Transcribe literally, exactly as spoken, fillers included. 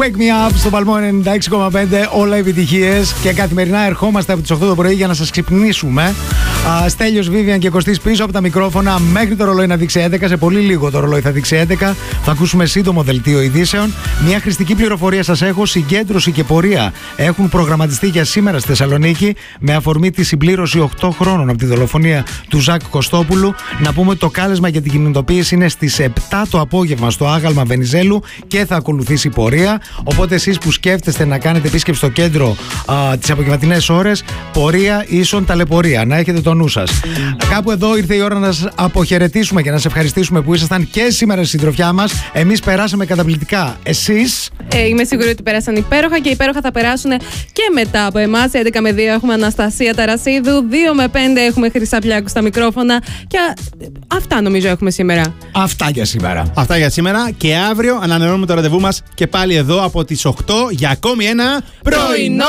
Wake Me Up στο Παλμό ενενήντα έξι κόμμα πέντε. Όλα επιτυχίες. Και καθημερινά ερχόμαστε από τις οκτώ το πρωί για να σας ξυπνήσουμε. Α, Στέλιος, Βίβιαν και Κωστής πίσω από τα μικρόφωνα μέχρι το ρολόι να δείξει έντεκα. Σε πολύ λίγο το ρολόι θα δείξει έντεκα. Θα ακούσουμε σύντομο δελτίο ειδήσεων. Μια χρηστική πληροφορία σας έχω. Συγκέντρωση και πορεία έχουν προγραμματιστεί για σήμερα στη Θεσσαλονίκη με αφορμή τη συμπλήρωση οκτώ χρόνων από τη δολοφονία του Ζακ Κωστόπουλου. Να πούμε το κάλεσμα για την κινητοποίηση είναι στις επτά το απόγευμα στο άγαλμα Βενιζέλου και θα ακολουθήσει πορεία. Οπότε εσείς που σκέφτεστε να κάνετε επίσκεψη στο κέντρο α, τις απογευματινές ώρες, πορεία ίσον ταλαιπωρία. Να έχετε το νου σας. Κάπου εδώ ήρθε η ώρα να σας αποχαιρετήσουμε και να σας ευχαριστήσουμε που ήσασταν και σήμερα στη συντροφιά μας. Εμείς περάσαμε καταπληκτικά. Εσείς? Ε, είμαι σίγουρη ότι πέρασαν υπέροχα και υπέροχα θα περάσουν και μετά από εμάς. έντεκα με δύο έχουμε Αναστασία Ταρασίδου, δύο με πέντε έχουμε Χρυσαπλιάκου στα μικρόφωνα και αυτά νομίζω έχουμε σήμερα. Αυτά για σήμερα. Αυτά για σήμερα και αύριο ανανεώνουμε το ραντεβού μας και πάλι εδώ από τις οκτώ για ακόμη ένα πρωινό